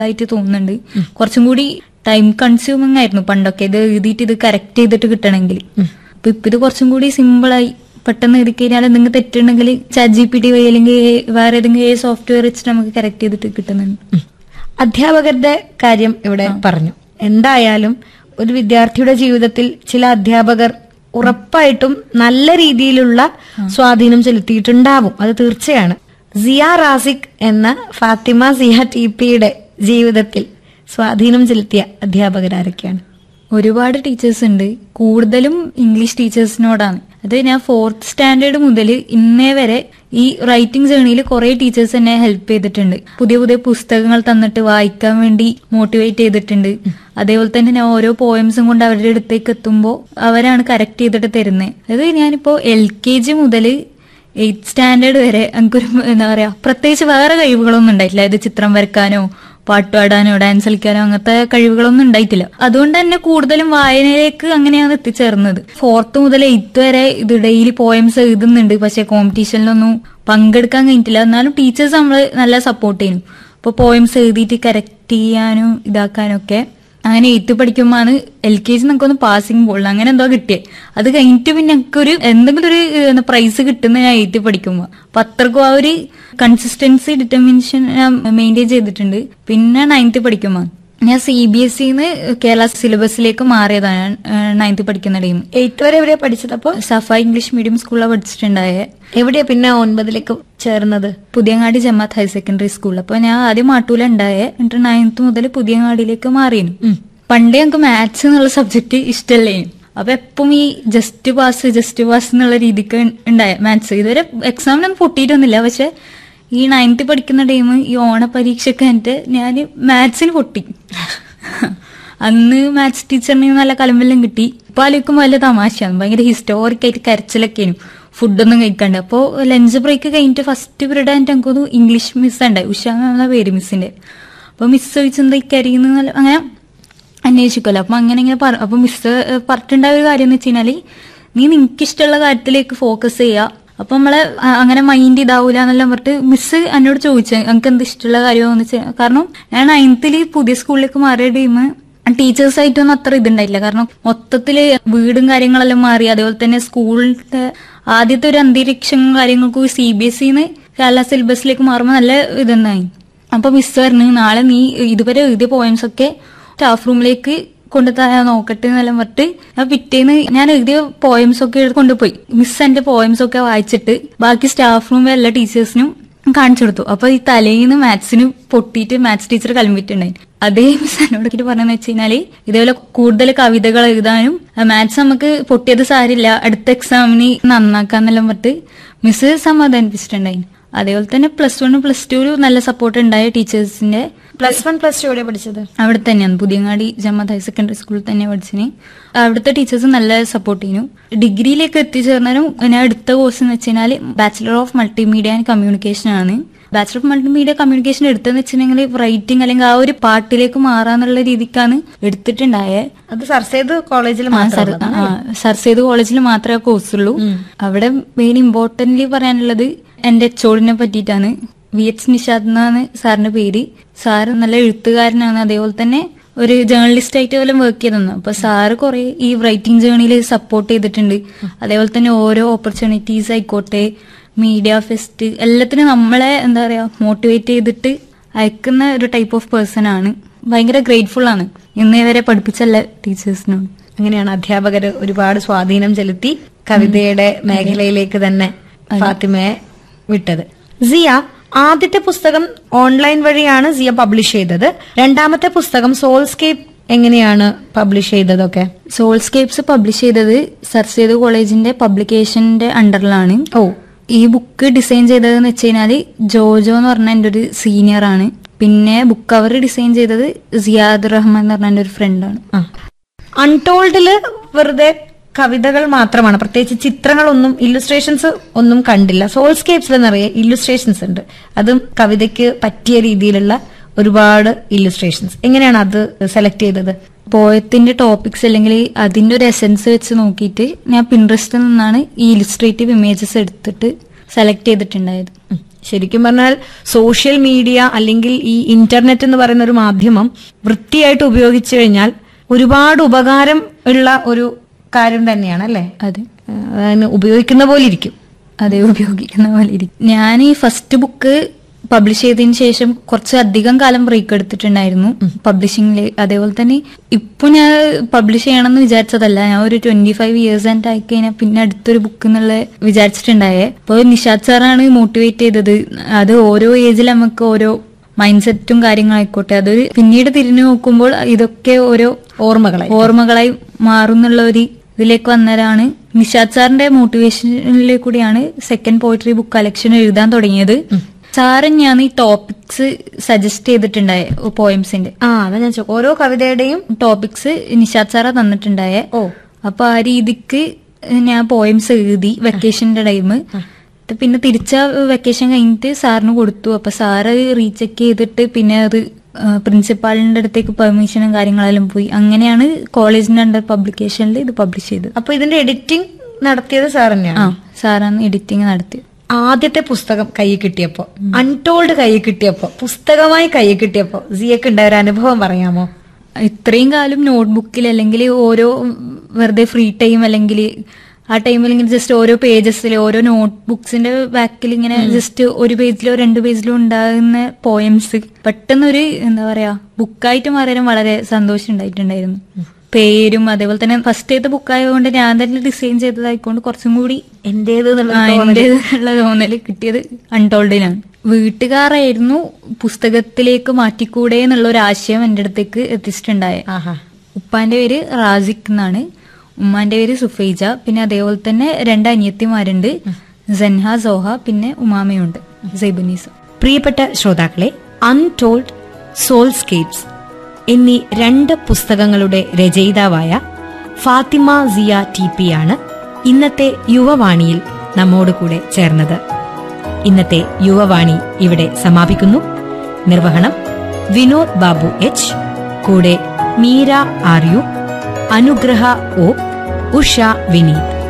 ആയിട്ട് തോന്നുന്നുണ്ട്. കുറച്ചും കൂടി ടൈം കൺസ്യൂമിങ് ആയിരുന്നു പണ്ടൊക്കെ ഇത് എഴുതിയിട്ട് ഇത് കറക്റ്റ് ചെയ്തിട്ട് കിട്ടണമെങ്കിൽ. ഇപ്പൊ ഇത് കുറച്ചും കൂടി സിമ്പിളായി. പെട്ടെന്ന് എഴുതി കഴിഞ്ഞാൽ എന്തെങ്കിലും തെറ്റുണ്ടെങ്കിൽ ChatGPT വഴി അല്ലെങ്കിൽ വേറെ ഏതെങ്കിലും സോഫ്റ്റ്വെയർ വെച്ചിട്ട് നമുക്ക് കറക്റ്റ് ചെയ്തിട്ട് കിട്ടുന്നുണ്ട്. അധ്യാപകരുടെ കാര്യം ഇവിടെ പറഞ്ഞു. എന്തായാലും ഒരു വിദ്യാർത്ഥിയുടെ ജീവിതത്തിൽ ചില അധ്യാപകർ ഉറപ്പായിട്ടും നല്ല രീതിയിലുള്ള സ്വാധീനം ചെലുത്തിയിട്ടുണ്ടാവും, അത് തീർച്ചയാണ്. സിയ റാസിഖ് എന്ന ഫാത്തിമ സിയ TPയുടെ ജീവിതത്തിൽ സ്വാധീനം ചെലുത്തിയ അധ്യാപകരാരൊക്കെയാണ്? ഒരുപാട് ടീച്ചേഴ്സ് ഉണ്ട്. കൂടുതലും ഇംഗ്ലീഷ് ടീച്ചേഴ്സിനോടാണ്. അത് ഞാൻ 4th സ്റ്റാൻഡേർഡ് മുതൽ ഇന്നേ വരെ ഈ റൈറ്റിംഗ് ജേണിയിൽ കുറെ ടീച്ചേഴ്സ് എന്നെ ഹെൽപ്പ് ചെയ്തിട്ടുണ്ട്. പുതിയ പുതിയ പുസ്തകങ്ങൾ തന്നിട്ട് വായിക്കാൻ വേണ്ടി മോട്ടിവേറ്റ് ചെയ്തിട്ടുണ്ട്. അതേപോലെ തന്നെ ഞാൻ ഓരോ പോയംസും കൊണ്ട് അവരുടെ അടുത്തേക്ക് എത്തുമ്പോൾ അവരാണ് കറക്റ്റ് ചെയ്തിട്ട് തരുന്നത്. അത് ഞാനിപ്പോ LKG മുതൽ 8th സ്റ്റാൻഡേർഡ് വരെ എനിക്കൊരു എന്താ പറയാ പ്രത്യേകിച്ച് വേറെ കഴിവുകളൊന്നും ഉണ്ടായിട്ടില്ല. ഇത് ചിത്രം വരക്കാനോ പാട്ട് പാടാനോ ഡാൻസ് കളിക്കാനോ അങ്ങനത്തെ കഴിവുകളൊന്നും ഉണ്ടായിട്ടില്ല. അതുകൊണ്ട് തന്നെ കൂടുതലും വായനയിലേക്ക് അങ്ങനെയാണ് എത്തിച്ചേർന്നത്. 4th മുതൽ 8th വരെ ഇത് ഡെയിലി പോയംസ് എഴുതുന്നുണ്ട്. പക്ഷെ കോമ്പറ്റീഷനിലൊന്നും പങ്കെടുക്കാൻ കഴിഞ്ഞിട്ടില്ല. എന്നാലും ടീച്ചേഴ്സ് നമ്മള് നല്ല സപ്പോർട്ട് ചെയ്യും. ഇപ്പൊ പോയംസ് എഴുതിയിട്ട് കറക്റ്റ് ചെയ്യാനും ഇതാക്കാനും ഒക്കെ. അങ്ങനെ 8th പഠിക്കുമ്പോഴാണ് LKG നമുക്കൊന്ന് പാസിംഗ് ബോൾ അങ്ങനെ എന്തോ കിട്ടിയത്. അത് കഴിഞ്ഞിട്ട് പിന്നെ എനിക്കൊരു എന്തെങ്കിലും ഒരു പ്രൈസ് കിട്ടുന്ന ഞാൻ 8th പഠിക്കുമ്പോ. അപ്പൊ അത്രക്കും ആ ഒരു കൺസിസ്റ്റൻസി ഡിറ്റർമിനേഷൻ ഞാൻ മെയിൻറ്റെയിൻ ചെയ്തിട്ടുണ്ട്. പിന്നെ 9th പഠിക്കുമ്പോ ഞാൻ CBSE കേരള സിലബസിലേക്ക് മാറിയതാണ്. 9th പഠിക്കുന്ന ടൈം. 8th വരെ എവിടെയാ പഠിച്ചത്? അപ്പൊ സഫ ഇംഗ്ലീഷ് മീഡിയം സ്കൂളിലാണ് പഠിച്ചിട്ടുണ്ടായേ. എവിടെയാ പിന്നെ 9ലേക്ക് ചേർന്നത്? പുതിയങ്ങാടി ജമാഅത്ത് ഹയർ സെക്കൻഡറി സ്കൂളിൽ. അപ്പൊ ഞാൻ ആദ്യം മാട്ടൂല ഉണ്ടായേ. എന്നിട്ട് 9th മുതൽ പുതിയങ്ങാടിയിലേക്ക് മാറിയിരുന്നു. പണ്ടേ ഞങ്ങൾക്ക് മാത്സ് എന്നുള്ള സബ്ജക്ട് ഇഷ്ടമല്ലേനും. അപ്പൊ എപ്പം ഈ ജസ്റ്റ് പാസ് എന്നുള്ള രീതിക്ക് ഉണ്ടായ മാത്സ്. ഇതുവരെ എക്സാമിനൊന്നും പൊട്ടിയിട്ടൊന്നുമില്ല. പക്ഷെ ഈ 9th പഠിക്കുന്ന ടൈം ഈ ഓണ പരീക്ഷയൊക്കെ എന്നിട്ട് ഞാൻ മാത്സിന് പൊട്ടി. അന്ന് മാത്സ് ടീച്ചറിന് നല്ല കലമ്പെല്ലാം കിട്ടി. ഇപ്പൊ ആലോചിക്കുമ്പോൾ വലിയ തമാശയാണ്. ഭയങ്കര ഹിസ്റ്റോറിക്കായിട്ട് കരച്ചിലൊക്കെയാണ്. ഫുഡൊന്നും കഴിക്കാണ്ട്. അപ്പോ ലഞ്ച് ബ്രേക്ക് കഴിഞ്ഞിട്ട് ഫസ്റ്റ് പീരീഡ് ആയിട്ട് എനിക്കൊരു ഇംഗ്ലീഷ് മിസ് ഉണ്ടായി. ഉഷ എന്ന പേര് മിസ്സിന്റെ. അപ്പൊ മിസ് ചോദിച്ചെന്താ കരിയുന്ന അങ്ങനെ അന്വേഷിക്കുമല്ലോ. അപ്പൊ അങ്ങനെ ഇങ്ങനെ അപ്പൊ മിസ് പറഞ്ഞിട്ടുണ്ടായ ഒരു കാര്യം എന്ന് വെച്ച് കഴിഞ്ഞാല് നീ നിനക്കിഷ്ടമുള്ള കാര്യത്തിലേക്ക് ഫോക്കസ് ചെയ്യുക. അപ്പൊ നമ്മളെ അങ്ങനെ മൈൻഡ് ഇതാവൂല എന്നെല്ലാം പറഞ്ഞിട്ട് മിസ് എന്നോട് ചോദിച്ചു എനിക്ക് എന്ത് ഇഷ്ടമുള്ള കാര്യമാണെന്ന് വെച്ചാൽ. കാരണം ഞാൻ 9th പുതിയ സ്കൂളിലേക്ക് മാറിയ ടൈം ടീച്ചേഴ്സായിട്ടൊന്നും അത്ര ഇതുണ്ടായില്ല. കാരണം മൊത്തത്തില് വീടും കാര്യങ്ങളെല്ലാം മാറി. അതേപോലെ തന്നെ സ്കൂളിന്റെ ആദ്യത്തെ ഒരു അന്തരീക്ഷം കാര്യങ്ങൾക്കും CBSE കേരള സിലബസിലേക്ക് മാറുമ്പോൾ നല്ല ഇതെന്നായി. അപ്പൊ മിസ് പറഞ്ഞു നാളെ നീ ഇതുവരെ എഴുതിയ പോയംസ് ഒക്കെ സ്റ്റാഫ് റൂമിലേക്ക് കൊണ്ടുതരാൻ നോക്കട്ടെ എന്നെല്ലാം പറഞ്ഞിട്ട് ഞാൻ പിറ്റേന്ന് ഞാൻ എഴുതിയ പോയംസ് ഒക്കെ കൊണ്ടുപോയി. മിസ് എന്റെ പോയംസ് ഒക്കെ വായിച്ചിട്ട് ബാക്കി സ്റ്റാഫ് റൂമിലെ എല്ലാ ടീച്ചേഴ്സിനും കാണിച്ചു കൊടുത്തു. അപ്പൊ ഈ തലേന്ന് മാത്സിന് പൊട്ടിയിട്ട് മാത്സ് ടീച്ചർ കലമ്പിട്ടുണ്ടായി. അതേ മിസ് എന്നോട് പറഞ്ഞെന്ന് വെച്ച് കഴിഞ്ഞാല് ഇതേപോലെ കൂടുതൽ കവിതകൾ എഴുതാനും മാത്സ് നമുക്ക് പൊട്ടിയത് സാരില്ല അടുത്ത എക്സാമിന് നന്നാക്കാന്നെല്ലാം പറഞ്ഞിട്ട് മിസ് സമാധാനിപ്പിച്ചിട്ടുണ്ടായി. അതേപോലെ തന്നെ +1 +2 നല്ല സപ്പോർട്ട് ഉണ്ടായ ടീച്ചേഴ്സിന്റെ. +1 +2 എവിടെ പഠിച്ചത്? അവിടെ തന്നെയാണ് പുതിയങ്ങാടി ജമാഅത്ത് ഹയർ സെക്കൻഡറി സ്കൂളിൽ തന്നെ പഠിച്ചിന്. അവിടുത്തെ ടീച്ചേഴ്സ് നല്ല സപ്പോർട്ട് ചെയ്യുന്നു. ഡിഗ്രിയിലേക്ക് എത്തിച്ചേർന്നാലും ഞാൻ എടുത്ത കോഴ്സ് എന്ന് വെച്ചാൽ bachelor of multimedia and communication ആണ്. ബാച്ചിലർ ഓഫ് മൾട്ടിമീഡിയ കമ്മ്യൂണിക്കേഷൻ എടുത്തെന്ന് വെച്ചിട്ടുണ്ടെങ്കിൽ റൈറ്റിംഗ് അല്ലെങ്കിൽ ആ ഒരു പാട്ടിലേക്ക് മാറാന്നുള്ള രീതിക്കാണ് എടുത്തിട്ടുണ്ടായത്. അത് സർ സെയ്ദ് കോളേജിൽ സർ സെയ്ദ് കോളേജിൽ മാത്രമേ ആ കോഴ്സ് ഉള്ളൂ. അവിടെ മെയിൻ ഇമ്പോർട്ടന്റ്ലി പറയാനുള്ളത് എന്റെ എച്ച്ഒഡിനെ പറ്റിയിട്ടാണ്. VH നിഷാദ് എന്നാണ് സാറിന്റെ പേര്. സാറ് നല്ല എഴുത്തുകാരനാണ്. അതേപോലെ തന്നെ ഒരു ജേർണലിസ്റ്റ് ആയിട്ട് പോലും വർക്ക് ചെയ്തെന്നു. അപ്പൊ സാറ് കുറെ ഈ റൈറ്റിംഗ് ജേർണിയിൽ സപ്പോർട്ട് ചെയ്തിട്ടുണ്ട്. അതേപോലെ തന്നെ ഓരോ ഓപ്പർച്യൂണിറ്റീസ് ആയിക്കോട്ടെ മീഡിയ ഫെസ്റ്റ് എല്ലാത്തിനും നമ്മളെ എന്താ പറയാ മോട്ടിവേറ്റ് ചെയ്തിട്ട് അയക്കുന്ന ഒരു ടൈപ്പ് ഓഫ് പേഴ്സൺ ആണ്. ഭയങ്കര ഗ്രേറ്റ്ഫുൾ ആണ് ഇന്നേ വരെ പഠിപ്പിച്ച എല്ലാ ടീച്ചേഴ്സിനോട്. അങ്ങനെയാണ് അധ്യാപകർ ഒരുപാട് സ്വാധീനം ചെലുത്തി കവിതയുടെ മേഖലയിലേക്ക് തന്നെ ഫാത്തിമയെ വിട്ടത്. സിയ ആദ്യത്തെ പുസ്തകം ഓൺലൈൻ വഴിയാണ് സിയ പബ്ലിഷ് ചെയ്തത്. രണ്ടാമത്തെ പുസ്തകം സോൾസ്കേപ്പ് എങ്ങനെയാണ് പബ്ലിഷ് ചെയ്തതൊക്കെ? സോൾസ്കേപ്സ് പബ്ലിഷ് ചെയ്തത് സർ സെയ്ദ് കോളേജിന്റെ പബ്ലിക്കേഷന്റെ അണ്ടറിലാണ്. ഈ ബുക്ക് ഡിസൈൻ ചെയ്തതെന്ന് വെച്ച് കഴിഞ്ഞാല് ജോജോ എന്ന് പറഞ്ഞ എന്റെ ഒരു സീനിയർ ആണ്. പിന്നെ ബുക്ക് കവർ ഡിസൈൻ ചെയ്തത് സിയാദ് റഹ്മാൻ എന്ന് പറഞ്ഞ എന്റെ ഒരു ഫ്രണ്ടാണ്. അൺടോൾഡില് വെറുതെ കവിതകൾ മാത്രമാണ്, പ്രത്യേകിച്ച് ചിത്രങ്ങളൊന്നും ഇല്ലുസ്ട്രേഷൻസ് ഒന്നും കണ്ടില്ല. സോൾസ്കേപ്സിൽ നിറയെ ഇല്ലുസ്ട്രേഷൻസ് ഉണ്ട്. അതും കവിതയ്ക്ക് പറ്റിയ രീതിയിലുള്ള ഒരുപാട് ഇല്ലുസ്ട്രേഷൻസ്. എങ്ങനെയാണ് അത് സെലക്ട് ചെയ്തത്? പോയത്തിന്റെ ടോപ്പിക്സ് അല്ലെങ്കിൽ അതിന്റെ ഒരു എസെൻസ് വെച്ച് നോക്കിയിട്ട് ഞാൻ പിൻട്രസ്റ്റിൽ നിന്നാണ് ഈ ഇല്ലുസ്ട്രേറ്റീവ് ഇമേജസ് എടുത്തിട്ട് സെലക്ട് ചെയ്തിട്ടുണ്ടായത്. ശരിക്കും പറഞ്ഞാൽ സോഷ്യൽ മീഡിയ അല്ലെങ്കിൽ ഈ ഇന്റർനെറ്റ് എന്ന് പറയുന്ന ഒരു മാധ്യമം വൃത്തിയായിട്ട് ഉപയോഗിച്ചു കഴിഞ്ഞാൽ ഒരുപാട് ഉപകാരം ഉള്ള ഒരു കാര്യം തന്നെയാണ് അല്ലേ? അതെ, അതിന് ഉപയോഗിക്കുന്ന പോലെ ഇരിക്കും. അതെ, ഉപയോഗിക്കുന്ന പോലെ ഇരിക്കും. ഞാൻ ഈ ഫസ്റ്റ് ബുക്ക് പബ്ലിഷ് ചെയ്തതിന് ശേഷം കുറച്ച് അധികം കാലം ബ്രേക്ക് എടുത്തിട്ടുണ്ടായിരുന്നു പബ്ലിഷിംഗില്. അതേപോലെ തന്നെ ഇപ്പൊ ഞാൻ പബ്ലിഷ് ചെയ്യണമെന്ന് വിചാരിച്ചതല്ല. ഞാൻ ഒരു 25 years ആൻഡ് ആയി കഴിഞ്ഞാൽ പിന്നെ അടുത്തൊരു ബുക്ക് എന്നുള്ള വിചാരിച്ചിട്ടുണ്ടായേ. അപ്പോൾ നിഷാദ് സാറാണ് മോട്ടിവേറ്റ് ചെയ്തത്. അത് ഓരോ ഏജിൽ നമുക്ക് ഓരോ മൈൻഡ് സെറ്റും കാര്യങ്ങളായിക്കോട്ടെ, അതൊരു പിന്നീട് തിരിഞ്ഞു നോക്കുമ്പോൾ ഇതൊക്കെ ഓരോ ഓർമ്മകളായി മാറുന്നുള്ള ഒരു ഇതിലേക്ക് വന്നവരാണ്. നിഷാദ് സാറിന്റെ മോട്ടിവേഷനിലെ കൂടിയാണ് സെക്കൻഡ് പോയിട്രി ബുക്ക് കളക്ഷൻ എഴുതാൻ തുടങ്ങിയത്. സാറും ഞാൻ ഈ ടോപ്പിക്സ് സജസ്റ്റ് ചെയ്തിട്ടുണ്ടായ പോയംസിന്റെ. അതാ ഞാൻ ഓരോ കവിതയുടെയും ടോപ്പിക്സ് നിഷാദ് സാറാ തന്നിട്ടുണ്ടായേ. അപ്പൊ ആ രീതിക്ക് ഞാൻ പോയംസ് എഴുതി വെക്കേഷന്റെ ടൈം. പിന്നെ തിരിച്ച വെക്കേഷൻ കഴിഞ്ഞിട്ട് സാറിന് കൊടുത്തു. അപ്പൊ സാറ് റീചെക്ക് ചെയ്തിട്ട് പിന്നെ അത് പ്രിൻസിപ്പാളിന്റെ അടുത്തേക്ക് പെർമിഷനും കാര്യങ്ങളെല്ലാം പോയി. അങ്ങനെയാണ് കോളേജിന്റെ അണ്ടർ പബ്ലിക്കേഷനിൽ ഇത് പബ്ലിഷ് ചെയ്തത്. അപ്പൊ ഇതിന്റെ എഡിറ്റിംഗ് നടത്തിയത് സാർ തന്നെയാണ്? സാറാണ് എഡിറ്റിംഗ് നടത്തിയത്. ആദ്യത്തെ പുസ്തകം കയ്യിൽ കിട്ടിയപ്പോ, അൺടോൾഡ് കയ്യിൽ കിട്ടിയപ്പോ, പുസ്തകമായി കയ്യിൽ കിട്ടിയപ്പോ സിയക്ക് ഉണ്ടായ ഒരു അനുഭവം പറയാമോ? ഇത്രയും കാലം നോട്ട്ബുക്കിൽ അല്ലെങ്കിൽ ഓരോ വെറുതെ ഫ്രീ ടൈം അല്ലെങ്കിൽ ആ ടൈമിൽ ഇങ്ങനെ ജസ്റ്റ് ഓരോ പേജസിൽ ഓരോ നോട്ട് ബുക്സിന്റെ ബാക്കിൽ ഇങ്ങനെ ജസ്റ്റ് ഒരു പേജിലോ 2 പേജിലോ ഉണ്ടാകുന്ന പോയംസ് പെട്ടെന്നൊരു എന്താ പറയാ ബുക്കായിട്ട് മാറാനും വളരെ സന്തോഷം ഉണ്ടായിട്ടുണ്ടായിരുന്നു. പേരും അതേപോലെ തന്നെ ഫസ്റ്റ് ചെയ്ത ബുക്കായതുകൊണ്ട് ഞാൻ തന്നെ ഡിസൈൻ ചെയ്തതായിക്കൊണ്ട് കുറച്ചും കൂടി എന്റേതെന്നുള്ള തോന്നല് കിട്ടിയത് അൺടോൾഡിലാണ്. വീട്ടുകാരായിരുന്നു പുസ്തകത്തിലേക്ക് മാറ്റിക്കൂടെ എന്നുള്ള ഒരു ആശയം എന്റെ അടുത്തേക്ക് എത്തിച്ചിട്ടുണ്ടായ. ഉപ്പാന്റെ പേര് റാസിഖ് എന്നാണ്, ഉമ്മാന്റെ പേര് സുഫൈജ. പിന്നെ അതേപോലെ തന്നെ 2 അനിയത്തിമാരുണ്ട്, സൻഹ, സോഹ, പിന്നെ ഉമാമയുണ്ട്, സൈബുനീസ. പ്രിയപ്പെട്ട ശ്രോതാക്കളെ, അൺടോൾഡ്, സോൾസ്കേപ്സ് എന്നീ 2 പുസ്തകങ്ങളുടെ രചയിതാവായ ഫാത്തിമ സിയ TP ആണ് ഇന്നത്തെ യുവവാണിയിൽ നമ്മോട് കൂടെ ചേർന്നത്. ഇന്നത്തെ യുവവാണി ഇവിടെ സമാപിക്കുന്നു. നിർവഹണം വിനോദ് ബാബു H, കൂടെ മീര RU, അനുഗ്രഹ O, ഉഷ വിനീത്.